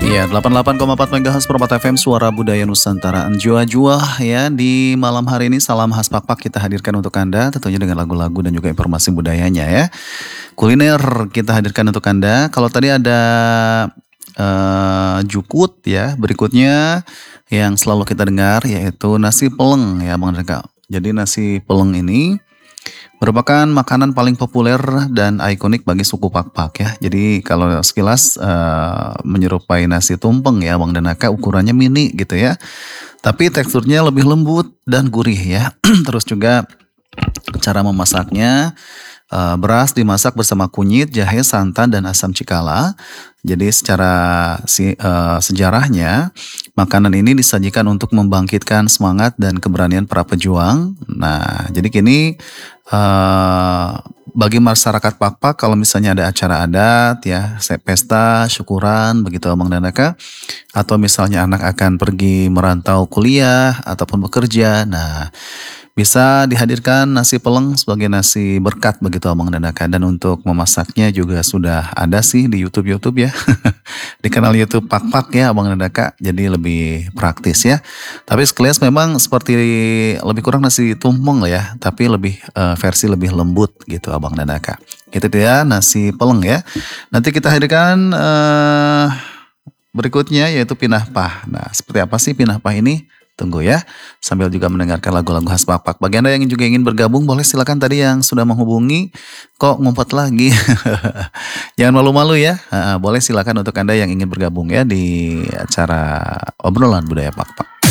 Iya, 88,4 MHz Permata FM Suara Budaya Nusantara. Jua-jua ya, di malam hari ini salam khas Pak kita hadirkan untuk Anda, tentunya dengan lagu-lagu dan juga informasi budayanya ya. Kuliner kita hadirkan untuk Anda. Kalau tadi ada jukut ya, berikutnya yang selalu kita dengar yaitu nasi peleng ya Bang Reka. Jadi nasi peleng ini merupakan makanan paling populer dan ikonik bagi suku Pak ya. Jadi kalau sekilas menyerupai nasi tumpeng ya Bang Danaka, ukurannya mini gitu ya. Tapi teksturnya lebih lembut dan gurih ya. Terus juga cara memasaknya, beras dimasak bersama kunyit, jahe, santan, dan asam cikala. Jadi secara sejarahnya, makanan ini disajikan untuk membangkitkan semangat dan keberanian para pejuang. Nah, jadi kini bagi masyarakat Pak kalau misalnya ada acara adat ya, pesta, syukuran begitu Bang Danaka, atau misalnya anak akan pergi merantau kuliah ataupun bekerja. Nah, bisa dihadirkan nasi peleng sebagai nasi berkat begitu Abang Danaka. Dan untuk memasaknya juga sudah ada sih di YouTube ya. Di kanal YouTube Pak ya Abang Danaka. Jadi lebih praktis ya. Tapi sekilas memang seperti lebih kurang nasi tumpeng lah ya. Tapi lebih versi lebih lembut gitu Abang Danaka. Itu dia nasi peleng ya. Nanti kita hadirkan berikutnya yaitu pinahpah. Nah, seperti apa sih pinahpah ini? Tunggu ya, sambil juga mendengarkan lagu-lagu khas Pak. Bagi Anda yang juga ingin bergabung, boleh silakan tadi yang sudah menghubungi, kok ngumpet lagi. Jangan malu-malu ya, boleh silakan untuk Anda yang ingin bergabung ya di acara obrolan budaya Pak.